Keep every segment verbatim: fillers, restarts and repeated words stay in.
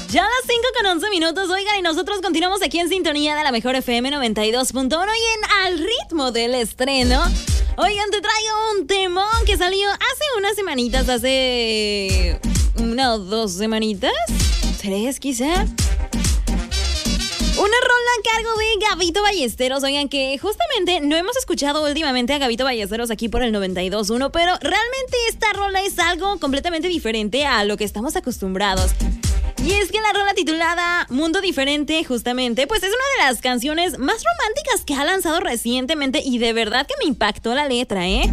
Ya a las cinco con once minutos, oigan, y nosotros continuamos aquí en sintonía de la mejor F M noventa y dos punto uno y en Al Ritmo del Estreno. Oigan, te traigo un temón que salió hace unas semanitas, hace una o dos semanitas, tres quizá. Una rola a cargo de Gabito Ballesteros. Oigan, que justamente no hemos escuchado últimamente a Gabito Ballesteros aquí por el noventa y dos punto uno, pero realmente esta rola es algo completamente diferente a lo que estamos acostumbrados. Y es que la rola titulada Mundo Diferente, justamente, pues es una de las canciones más románticas que ha lanzado recientemente y de verdad que me impactó la letra, ¿eh?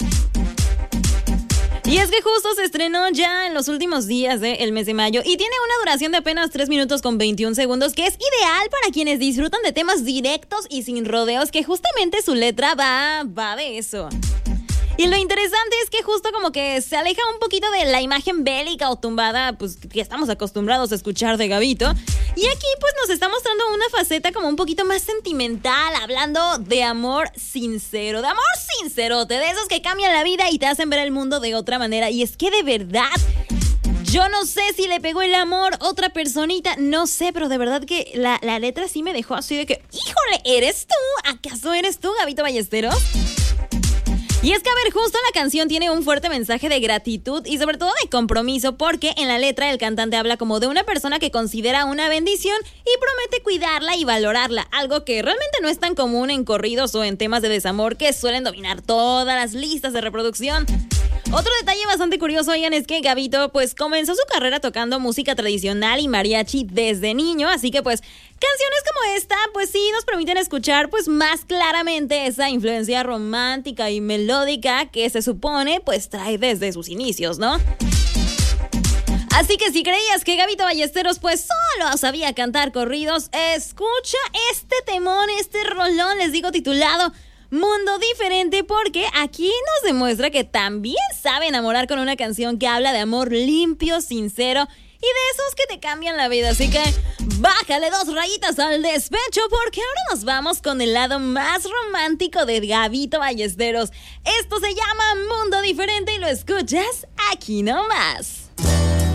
Y es que justo se estrenó ya en los últimos días del mes de mayo y tiene una duración de apenas tres minutos con veintiún segundos, que es ideal para quienes disfrutan de temas directos y sin rodeos, que justamente su letra va, va de eso. Y lo interesante es que justo como que se aleja un poquito de la imagen bélica o tumbada, pues que estamos acostumbrados a escuchar de Gabito. Y aquí pues nos está mostrando una faceta como un poquito más sentimental, hablando de amor sincero, de amor sincerote, de esos que cambian la vida y te hacen ver el mundo de otra manera. Y es que de verdad, yo no sé si le pegó el amor otra personita, no sé, pero de verdad que la, la letra sí me dejó así de que, híjole, ¿eres tú? ¿Acaso eres tú, Gabito Ballesteros? Y es que, a ver, justo la canción tiene un fuerte mensaje de gratitud y sobre todo de compromiso, porque en la letra el cantante habla como de una persona que considera una bendición y promete cuidarla y valorarla, algo que realmente no es tan común en corridos o en temas de desamor que suelen dominar todas las listas de reproducción. Otro detalle bastante curioso, oigan, es que Gabito pues comenzó su carrera tocando música tradicional y mariachi desde niño, así que pues canciones como esta pues sí nos permiten escuchar pues más claramente esa influencia romántica y melódica que se supone pues trae desde sus inicios, ¿no? Así que si creías que Gabito Ballesteros pues solo sabía cantar corridos, escucha este temón, este rolón, les digo, titulado Mundo Diferente, porque aquí nos demuestra que también sabe enamorar con una canción que habla de amor limpio, sincero y de esos que te cambian la vida. Así que bájale dos rayitas al despecho, porque ahora nos vamos con el lado más romántico de Gabito Ballesteros. Esto se llama Mundo Diferente y lo escuchas aquí nomás.